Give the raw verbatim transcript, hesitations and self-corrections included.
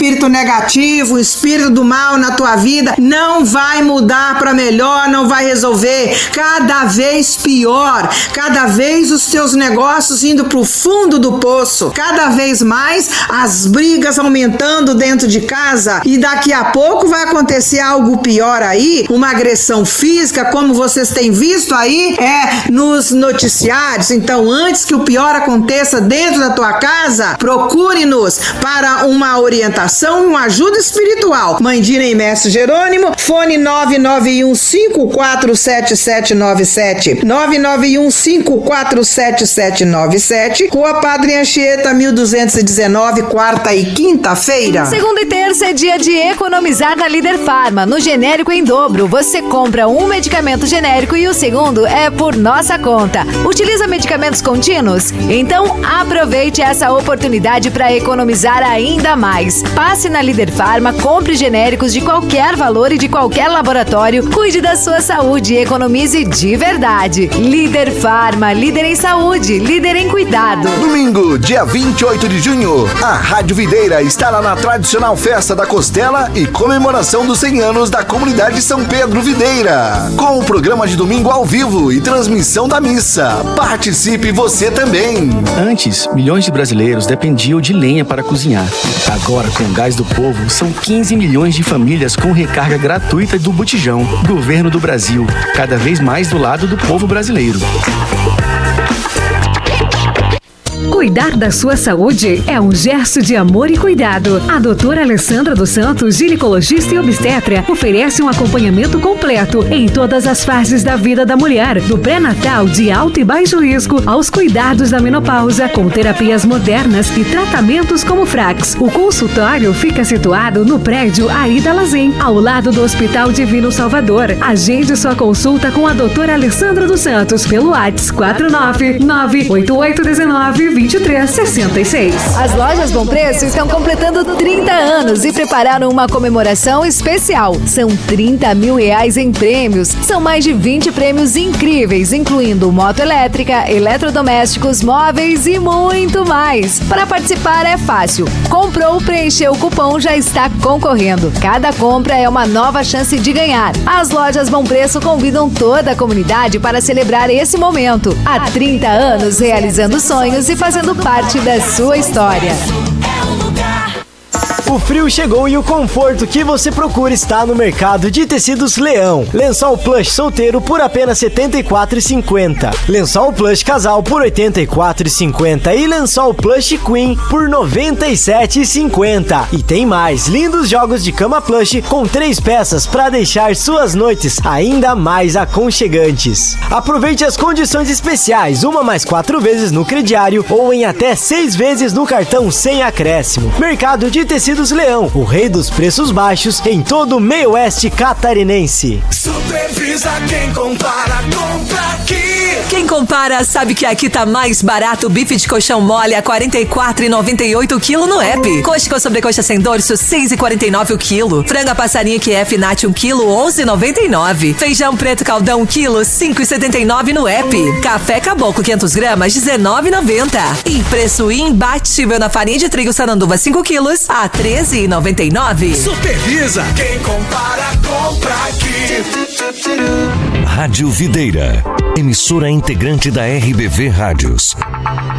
espírito negativo, o espírito do mal na tua vida, não vai mudar para melhor, não vai resolver. Cada vez pior, cada vez os teus negócios indo pro fundo do poço, cada vez mais as brigas aumentando dentro de casa, e daqui a pouco vai acontecer algo pior aí, uma agressão física, como vocês têm visto aí, é nos noticiários. Então, antes que o pior aconteça dentro da tua casa, procure-nos para uma orientação, uma ajuda espiritual. Mãe Dina e Mestre Jerônimo, fone nove nove um cinco quatro sete sete nove sete, nove nove um cinco quatro sete sete nove sete, Rua Padre Anchieta, mil duzentos e dezenove, quarta e quinta-feira. Segunda e terça é dia de economizar na Líder Farma. No genérico em dobro, você compra um medicamento genérico e o segundo é por nossa conta. Utiliza medicamentos contínuos? Então aproveite essa oportunidade para economizar ainda mais. Passe na Líder Farma, compre genéricos de qualquer valor e de qualquer laboratório. Cuide da sua saúde e economize de verdade. Líder Farma, líder em saúde, líder em cuidado. Domingo, dia vinte e oito de junho, a Rádio Videira estará na tradicional Festa da Costela e comemoração dos cem anos da comunidade São Pedro Videira, com o programa de domingo ao vivo e transmissão da missa. Participe você também. Antes, milhões de brasileiros dependiam de lenha para cozinhar. Agora, com o Gás do Povo, são quinze milhões de famílias com recarga gratuita do botijão. Governo do Brasil, cada vez mais do lado do povo brasileiro. Cuidar da sua saúde é um gesto de amor e cuidado. A doutora Alessandra dos Santos, ginecologista e obstetra, oferece um acompanhamento completo em todas as fases da vida da mulher, do pré-natal de alto e baixo risco aos cuidados da menopausa, com terapias modernas e tratamentos como Frax. O consultório fica situado no prédio Aida Lazem, ao lado do Hospital Divino Salvador. Agende sua consulta com a doutora Alessandra dos Santos pelo WhatsApp quatro nove nove oito oito um nove vinte e três sessenta e seis. As lojas Bom Preço estão completando trinta anos e prepararam uma comemoração especial. São trinta mil reais em prêmios. São mais de vinte prêmios incríveis, incluindo moto elétrica, eletrodomésticos, móveis e muito mais. Para participar é fácil. Comprou, preencheu o cupom, já está concorrendo. Cada compra é uma nova chance de ganhar. As lojas Bom Preço convidam toda a comunidade para celebrar esse momento. Há trinta anos realizando sonhos e fazendo parte da sua história. O frio chegou e o conforto que você procura está no mercado de tecidos Leão. Lençol plush solteiro por apenas setenta e quatro reais e cinquenta centavos. Lençol plush casal por oitenta e quatro reais e cinquenta centavos. E lençol plush queen por noventa e sete reais e cinquenta centavos. E tem mais, lindos jogos de cama plush com três peças para deixar suas noites ainda mais aconchegantes. Aproveite as condições especiais, uma mais quatro vezes no crediário ou em até seis vezes no cartão sem acréscimo. Mercado de tecidos Leão, o rei dos preços baixos em todo o meio oeste catarinense. Supervisa quem compara, compra aqui. Quem compara sabe que aqui tá mais barato. Bife de colchão mole a quarenta e quatro reais e noventa e oito centavos o quilo no app. Coxa com sobrecoxa sem dorso seis reais e quarenta e nove centavos o quilo. Franga passarinho Q F Nat um quilo onze reais e noventa e nove centavos. Feijão preto caldão um quilo cinco reais e setenta e nove centavos no app. Café Caboclo quinhentas gramas dezenove reais e noventa centavos. E preço imbatível na farinha de trigo Sananduva cinco quilos a treze reais e noventa e nove centavos. Supervisa quem compara, compra aqui. Rádio Videira, emissora integrante da R B V Rádios.